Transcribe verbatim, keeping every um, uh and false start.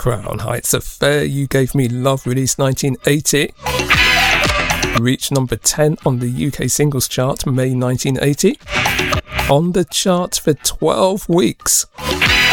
Crown Heights Affair, You Gave Me Love, released nineteen eighty. Reached number ten on the U K singles chart, May nineteen eighty. On the chart for twelve weeks.